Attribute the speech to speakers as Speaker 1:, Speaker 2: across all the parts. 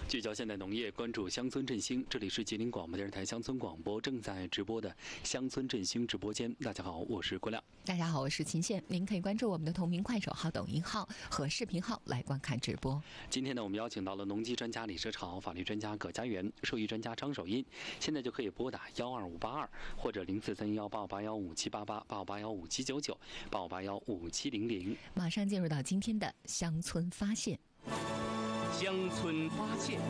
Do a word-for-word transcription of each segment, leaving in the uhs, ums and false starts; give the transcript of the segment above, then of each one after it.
Speaker 1: 聚焦现代农业，关注乡村振兴。这里是吉林广播电视台乡村广播正在直播的乡村振兴直播间。大家好，我是郭亮。
Speaker 2: 大家好，我是秦宪。您可以关注我们的同名快手号、抖音号和视频号来观看直播。
Speaker 1: 今天呢，我们邀请到了农机专家李社潮、法律专家葛家元、兽医专家张守印。现在就可以拨打幺二五八二或者零四三幺八五八幺五七八八八五八幺五七九九八五八幺五七零零。
Speaker 2: 马上进入到今天的乡村发现。
Speaker 3: 乡村发现。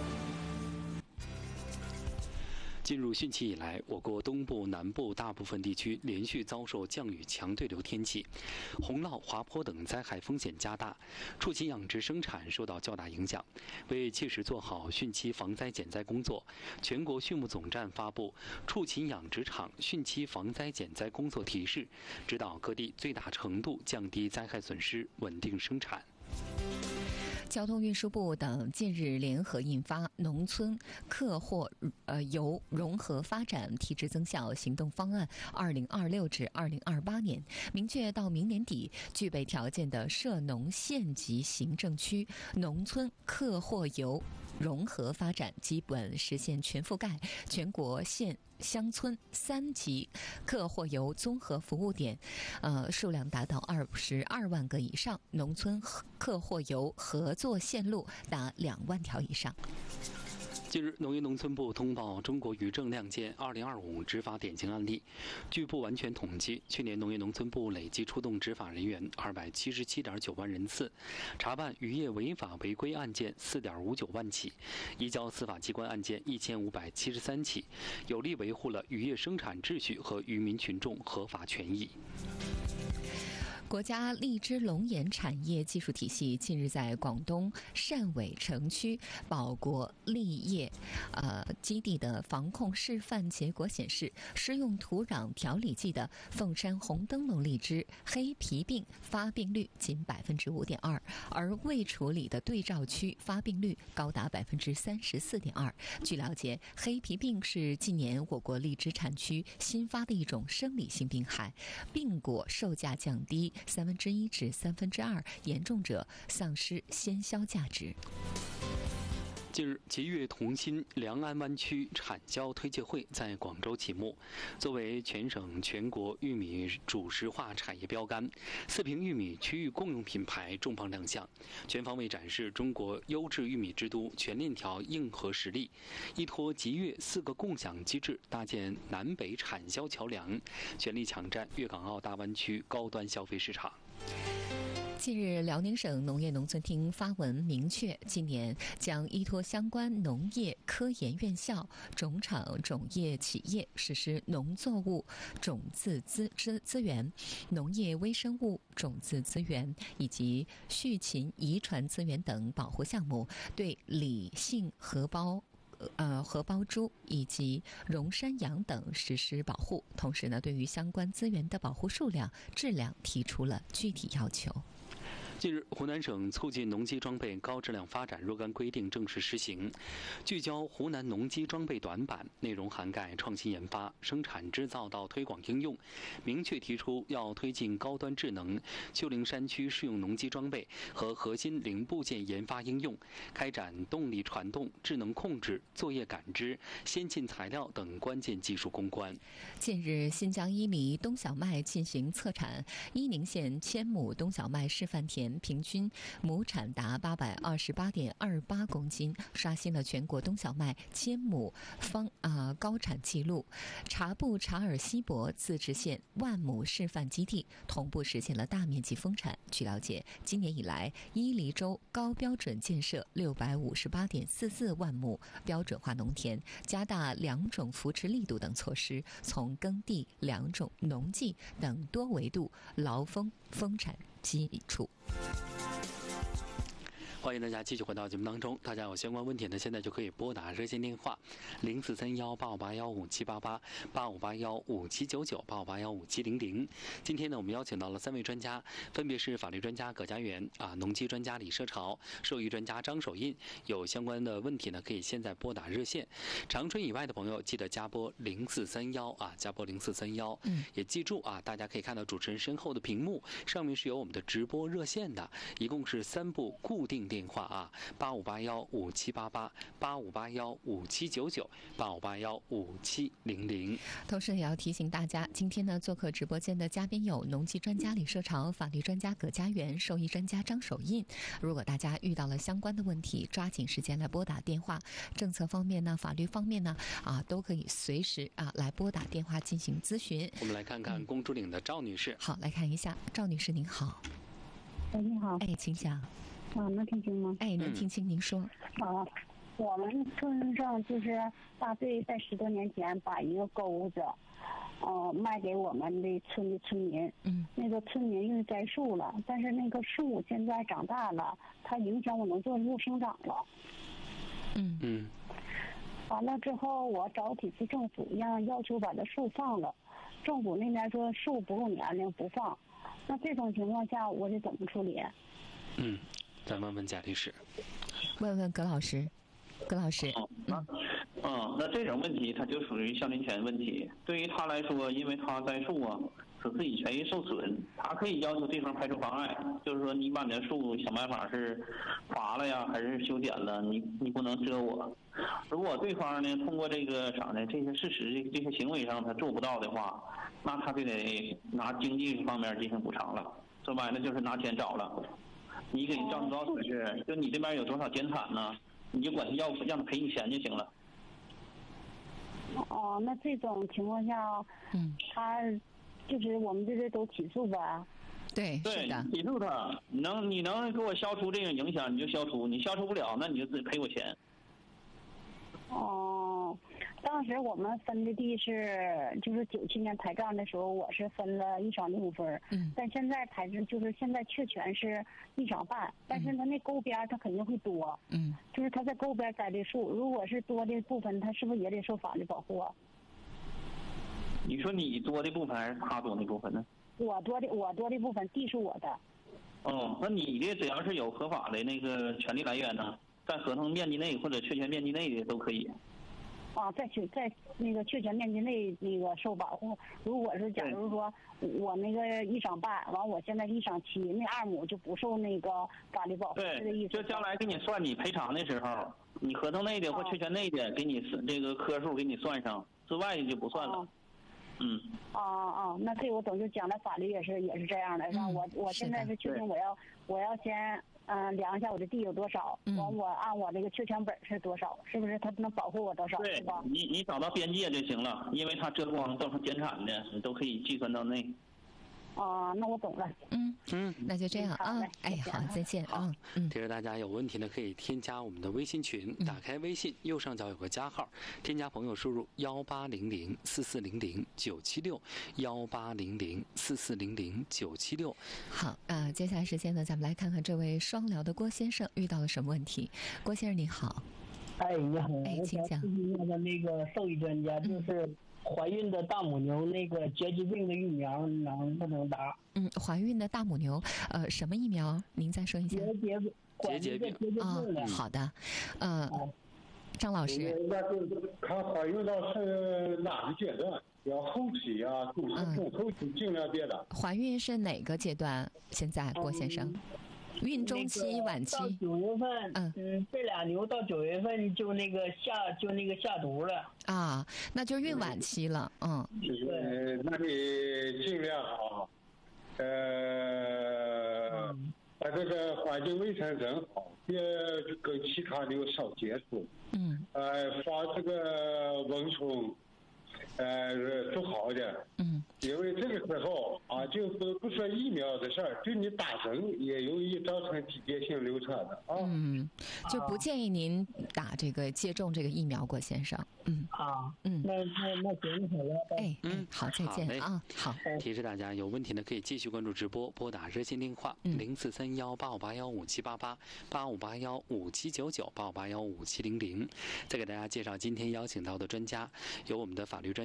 Speaker 1: 进入汛期以来，我国东部、南部大部分地区连续遭受降雨强对流天气，洪涝、滑坡等灾害风险加大，畜禽养殖生产受到较大影响。为切实做好汛期防灾减灾工作，全国畜牧总站发布《畜禽养殖场汛期防灾减灾工作提示》，指导各地最大程度降低灾害损失，稳定生产。
Speaker 2: 交通运输部等近日联合印发《农村客货呃游融合发展提质增效行动方案（二零二六至二零二八年）》，明确到明年底，具备条件的涉农县级行政区农村客货游融合发展基本实现全覆盖，全国县乡村三级客货游综合服务点，呃，数量达到二十二万个以上，农村客货游合作线路达两万条以上。
Speaker 1: 近日，农业农村部通报中国渔政亮剑二零二五执法典型案例。据不完全统计，去年农业农村部累计出动执法人员二百七十七点九万人次，查办渔业违法违规案件四点五九万起，移交司法机关案件一千五百七十三起，有力维护了渔业生产秩序和渔民群众合法权益。
Speaker 2: 国家荔枝龙眼产业技术体系近日在广东汕尾城区保国立业呃基地的防控示范结果显示，施用土壤调理剂的凤山红灯笼荔枝黑皮病发病率仅百分之五点二，而未处理的对照区发病率高达百分之三十四点二。据了解，黑皮病是近年我国荔枝产区新发的一种生理性病害，病果售价降低三分之一至三分之二，严重者丧失鲜销价值。
Speaker 1: 近日，吉悦同心良安湾区产销推介会在广州启幕。作为全省全国玉米主食化产业标杆，四平玉米区域共用品牌重磅亮相，全方位展示中国优质玉米之都全链条硬核实力，依托吉悦四个共享机制，搭建南北产销桥梁，全力抢占粤港澳大湾区高端消费市场。
Speaker 2: 近日，辽宁省农业农村厅发文明确，今年将依托相关农业科研院校、种厂种业企业实施农作物种子资资资源、农业微生物种子资源以及畜禽遗传资源等保护项目，对李姓荷包呃，荷包猪以及绒山羊等实施保护，同时呢，对于相关资源的保护数量、质量提出了具体要求。
Speaker 1: 近日，湖南省促进农机装备高质量发展若干规定正式施行，聚焦湖南农机装备短板，内容涵盖创新研发、生产制造到推广应用，明确提出要推进高端智能、丘陵山区适用农机装备和核心零部件研发应用，开展动力传动、智能控制、作业感知、先进材料等关键技术攻关。
Speaker 2: 近日，新疆伊犁冬小麦进行测产，伊宁县千亩冬小麦示范田平均亩产达八百二十八点二八公斤，刷新了全国冬小麦千亩方啊、呃、高产记录。察布查尔锡博自治县万亩示范基地同步实现了大面积丰产。据了解，今年以来，伊犁州高标准建设六百五十八点四四万亩标准化农田，加大两种扶持力度等措施，从耕地、两种农技等多维度劳丰丰产基础。
Speaker 1: 欢迎大家继续回到节目当中，大家有相关问题呢，现在就可以拨打热线电话零四三幺八五八幺五七八八八五八幺五七九九八五八幺五七零零。今天呢，我们邀请到了三位专家，分别是法律专家葛家元啊，农机专家李社潮，兽医专家张守印。有相关的问题呢，可以现在拨打热线。长春以外的朋友记得加拨零四三幺啊，加拨零四三幺。嗯，也记住啊，大家可以看到主持人身后的屏幕上面是有我们的直播热线的，一共是三部固定电话啊，八五八幺五七八八，八五八幺五七九九，八五八幺五七零零。
Speaker 2: 同时也要提醒大家，今天呢做客直播间的嘉宾有农技专家李社长、法律专家葛家园、兽医专家张守印。如果大家遇到了相关的问题，抓紧时间来拨打电话。政策方面呢，法律方面呢，啊，都可以随时啊来拨打电话进行咨询。
Speaker 1: 我们来看看公主岭的赵女士。
Speaker 2: 嗯、好，来看一下，赵女士您好。
Speaker 4: 哎，你好。
Speaker 2: 哎，请讲。
Speaker 4: 啊，能听清吗？
Speaker 2: 哎，能听清，您说。
Speaker 4: 啊，我们村上就是大队在十多年前把一个钩子，呃，卖给我们的村的村民。
Speaker 2: 嗯。
Speaker 4: 那个村民因为栽树了，但是那个树现在长大了，它影响我农作物生长了。
Speaker 2: 嗯
Speaker 1: 嗯。
Speaker 4: 完了之后，我找几次政府，让要求把这树放了，政府那边说树不够年龄不放。那这种情况下，我得怎么处理？
Speaker 1: 嗯，再问问贾律师。
Speaker 2: 问问葛老师，葛老师。
Speaker 5: 嗯，嗯，那这种问题它就属于相邻权问题。对于他来说，因为他栽树啊，使自己权益受损，他可以要求对方排除妨碍，就是说你把你的树想办法是伐了呀，还是修剪了，你你不能遮我。如果对方呢通过这个啥呢这些事实这这些行为上他做不到的话，那他就得拿经济方面进行补偿了。说白了就是拿钱找了。你给你账多少损失，就你这边有多少减产呢？你就管他要，让他赔你钱就行了。
Speaker 4: 哦，那这种情况下，
Speaker 2: 嗯，
Speaker 4: 他就是我们这些都起诉吧？
Speaker 2: 对，
Speaker 5: 对，
Speaker 2: 是的。
Speaker 5: 起诉他，你能你能给我消除这个影响，你就消除；你消除不了，那你就自己赔我钱。
Speaker 4: 哦，当时我们分的地是，就是九七年抬杠的时候，我是分了一晌六分。
Speaker 2: 嗯。
Speaker 4: 但现在抬是就是现在确权是一晌半，但是它那沟边它肯定会多。
Speaker 2: 嗯。
Speaker 4: 就是它在沟边栽的树，如果是多的部分，它是不是也得受法律保护啊？
Speaker 5: 你说你多的部分还是他多的部分呢？
Speaker 4: 我多的我多的部分地是我的。
Speaker 5: 哦，那你的只要是有合法的那个权利来源呢，在合同面积内或者确权面积内的都可以。
Speaker 4: 啊，在确在那个确权面积内那个受保护。如果是假如说我那个一晌半，完我现在一晌七，那二亩就不受那个法律保护，是这意思。
Speaker 5: 就将来给你算你赔偿的时候，你合同内的或确权内的给你这个科数给你算上，之外的就不算了。
Speaker 4: 哦
Speaker 5: 嗯。
Speaker 4: 啊啊，那这我懂，就将来法律也是也是这样的，是吧？我我现在是确定我要我要先嗯、呃、量一下我的地有多少，完、嗯、我按我这个确权本是多少，是不是？它能保护我多少？
Speaker 5: 对，
Speaker 4: 是吧？
Speaker 5: 你你找到边界就行了，因为它遮光造成减产的，你都可以计算到内。
Speaker 4: 啊，那我懂了。
Speaker 2: 嗯嗯，那就这样啊。哎，好，再见啊。嗯，
Speaker 1: 提示大家有问题呢，可以添加我们的微信群，打开微信右上角有个加号，添加朋友输入幺八零零四四零零九七六幺八零零四四零零九七六。
Speaker 2: 好啊、呃，接下来时间呢，咱们来看看这位双辽的郭先生遇到了什么问题。郭先生你好。
Speaker 6: 哎，你好，
Speaker 2: 哎，请讲。
Speaker 6: 那个那个兽医专家就是。嗯怀孕的大母牛那个结节病的疫苗能不能打？
Speaker 2: 嗯，怀孕的大母牛，呃，什么疫苗？您再说一下。
Speaker 6: 结节
Speaker 1: 结节病
Speaker 2: 啊、哦，好的，呃，哦、张老师。
Speaker 7: 那是看怀孕到是哪个阶段？要后期啊，中中后期尽量别打。
Speaker 2: 怀孕是哪个阶段？现在郭先生。嗯孕中期、那个、晚期，
Speaker 6: 到九月份，嗯嗯，这俩牛到九月份就那个下就那个下毒了
Speaker 2: 啊，那就孕晚期了，嗯。
Speaker 7: 就是那你尽量啊，呃，嗯、把这个环境卫生整好，别跟其他牛少接触，
Speaker 2: 嗯，
Speaker 7: 呃，防这个蚊虫。呃，做好点，
Speaker 2: 嗯，
Speaker 7: 因为这个时候啊，就不不说疫苗的事儿，就你打针也容易造成季节性流产的啊。
Speaker 2: 嗯，就不建议您打这个接种这个疫苗，郭先生。嗯
Speaker 6: 啊，
Speaker 2: 嗯，
Speaker 6: 那那那行好了。
Speaker 2: 哎，嗯，好，再见啊，好。
Speaker 1: 提示大家有问题呢，可以继续关注直播，拨打热线电话零四三幺八五八幺五七八八八五八幺五七九九八五八幺五七零零。再给大家介绍今天邀请到的专家，有我们的法律专家。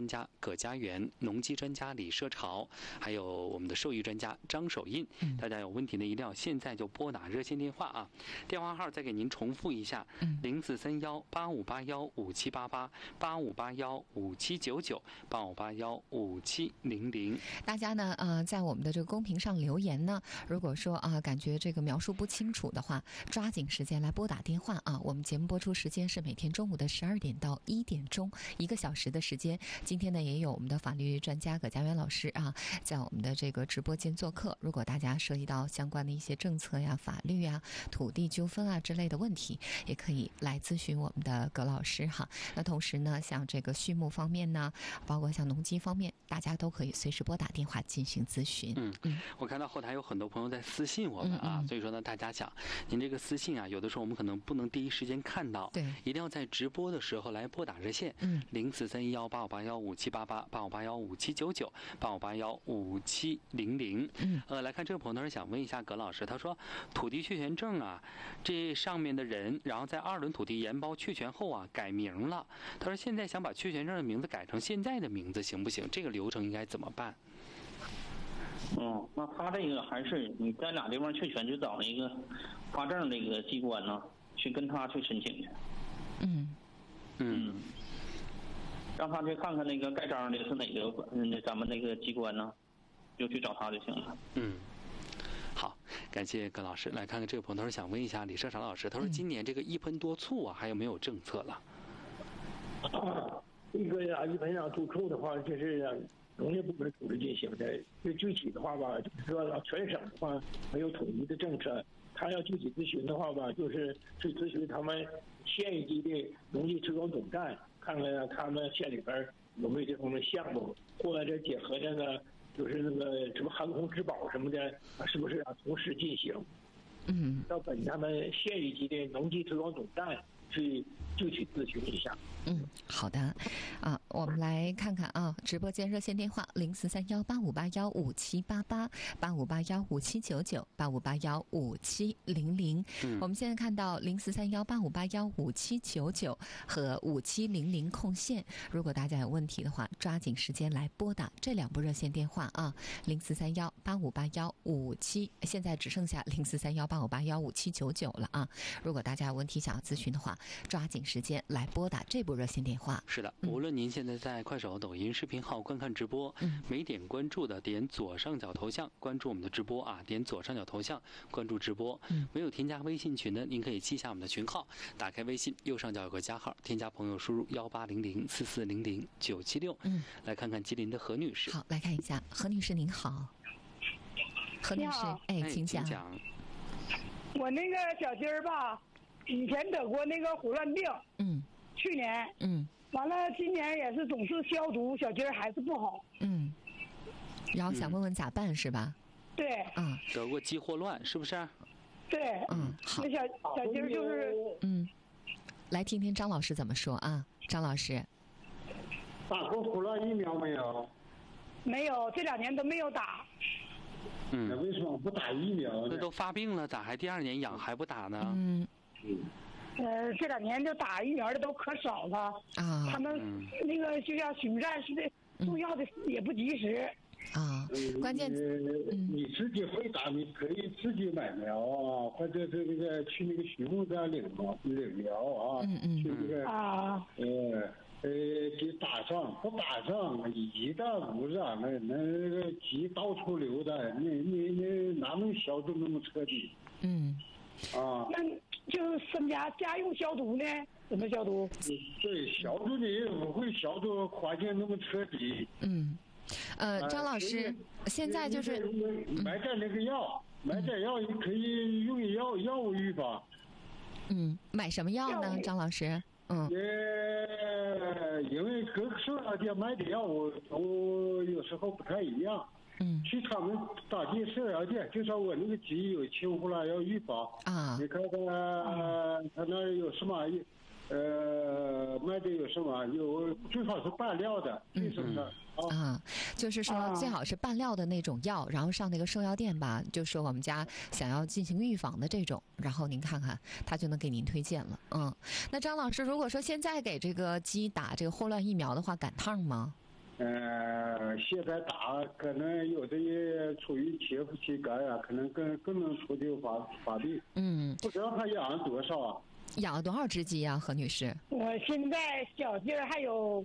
Speaker 1: 专家葛家元、农机专家李社潮，还有我们的兽医专家张守印。
Speaker 2: 嗯、
Speaker 1: 大家有问题呢，一定要现在就拨打热线电话啊！电话号再给您重复一下：零四三幺八五八幺五七八八八五八幺五七九九八五八幺五七零零。
Speaker 2: 大家呢，呃，在我们的这个公屏上留言呢，如果说啊、呃，感觉这个描述不清楚的话，抓紧时间来拨打电话啊！我们节目播出时间是每天中午的十二点到一点钟，一个小时的时间。今天呢，也有我们的法律专家葛家元老师啊，在我们的这个直播间做客。如果大家涉及到相关的一些政策呀、法律呀、土地纠纷啊之类的问题，也可以来咨询我们的葛老师哈。那同时呢，像这个畜牧方面呢，包括像农机方面，大家都可以随时拨打电话进行咨询。
Speaker 1: 嗯嗯，我看到后台有很多朋友在私信我们啊，嗯嗯所以说呢，大家想，您这个私信啊，有的时候我们可能不能第一时间看到，
Speaker 2: 对，
Speaker 1: 一定要在直播的时候来拨打热线，嗯，零四三幺八五八幺五七八八八五八幺五七九九八五八幺五七零零。嗯，呃，来看这个朋友，他是想问一下葛老师，他说土地确权证啊，这上面的人，然后在二轮土地研包确权后啊，改名了，他说现在想把确权证的名字改成现在的名字行不行？这个流程应该怎么办？
Speaker 5: 嗯，那他这个还是你在哪地方确权，就找那个发证那个机关呢，去跟他去申请去。
Speaker 2: 嗯
Speaker 5: 嗯，让他去看看那个盖章的是哪个，嗯，咱们那个机关呢，就去找他就行了。
Speaker 1: 嗯。好，感谢葛老师。来看看这个朋友，他是想问一下李社长老师，他说今年这个一喷多醋啊，还有没有政策了？
Speaker 8: 啊，这个呀，一喷啊多醋的话，就是农业部门组织进行的。就具体的话吧，就是说全省的话没有统一的政策。他要具体咨询的话吧，就是去咨询他们县一级的农技推广总站，看看他们县里边有没有这方面项目，或者结合这个。就是那个什么航空质保什么的，是不是啊？同时进行？
Speaker 2: 嗯，
Speaker 8: 要本他们县一级的农技推广总站去具体咨询一下。
Speaker 2: 嗯，好的，啊，我们来看看啊，直播间热线电话零四三幺八五八幺五七八八八五八幺五七九九八五八幺五七零零。我们现在看到零四三幺八五八幺五七九九和五七零零空线，如果大家有问题的话，抓紧时间来拨打这两部热线电话啊，零四三幺八五八幺五七，现在只剩下零四三幺八五八幺五七九九了啊。如果大家有问题想要咨询的话，抓紧时间来拨打这部热线电话。
Speaker 1: 是的，无论您现在在快手、抖音视频号观看直播，嗯、没点关注的点左上角头像关注我们的直播啊，点左上角头像关注直播。嗯、没有添加微信群的，您可以记下我们的群号，打开微信右上角有个加号，添加朋友输入幺八零零四四零零九七六。嗯，来看看吉林的何女士。
Speaker 2: 好，来看一下何女士您好。何女士，哎，请讲。
Speaker 9: 我那个小鸡儿吧，以前得过那个胡乱病，
Speaker 2: 嗯，
Speaker 9: 去年，
Speaker 2: 嗯，
Speaker 9: 完了今年也是总是消毒，小鸡儿还是不好，
Speaker 2: 嗯，然后想问问咋办是吧？
Speaker 9: 对，
Speaker 2: 嗯，
Speaker 1: 得过鸡霍乱是不是？
Speaker 9: 对，
Speaker 2: 嗯，好，
Speaker 9: 那小小鸡儿就是，
Speaker 2: 嗯，来听听张老师怎么说啊？张老师，
Speaker 7: 打过胡乱疫苗没有？
Speaker 9: 没有，这两年都没有打。
Speaker 1: 嗯，
Speaker 7: 那为什么不打疫苗呢？
Speaker 1: 那都发病了，咋还第二年养还不打呢？
Speaker 2: 嗯，
Speaker 9: 呃，这两年就打疫苗的都可少了
Speaker 2: 啊。
Speaker 9: 他们那个就像巡战似的，送药的也不及时
Speaker 2: 啊。关键
Speaker 7: 你自己会打，你可以自己买苗啊，或者是那个去那个畜牧站领苗领苗啊。
Speaker 2: 嗯嗯，
Speaker 7: 去那个
Speaker 9: 啊，
Speaker 7: 呃。呃，给打上不打上，一旦污染了，那个鸡到处流的，你你你哪能消毒那么彻底？
Speaker 2: 嗯，
Speaker 7: 啊，
Speaker 9: 那就身家家用消毒呢？怎么消毒？
Speaker 7: 对，消毒你也不会消毒环境那么彻底。
Speaker 2: 嗯，呃，张老师，呃、现在就是
Speaker 7: 买点那个药，嗯、买点药，你可以用药药物预防。
Speaker 2: 嗯，买什么药呢，张老师？嗯，
Speaker 7: 呃，因为各个兽药店卖的药物都有时候不太一样。
Speaker 2: 嗯，
Speaker 7: 去他们当地兽药店，就说我那个鸡有青胡乱要预防
Speaker 2: 啊。
Speaker 7: 你看看他那有什么？呃，卖的有什么？有最好是半料的，最省的。
Speaker 2: 嗯、啊，就是说最好是半料的那种药，然后上那个兽药店吧，就说我们家想要进行预防的这种，然后您看看，他就能给您推荐了。嗯，那张老师，如果说现在给这个鸡打这个霍乱疫苗的话，赶趟吗？
Speaker 7: 呃，现在打可能有的也处于切腹期肝啊，可能更更能促进发发病。
Speaker 2: 嗯，
Speaker 7: 不知道他养了多少啊？
Speaker 2: 养了多少只鸡啊，何女士？
Speaker 9: 我现在小鸡儿还有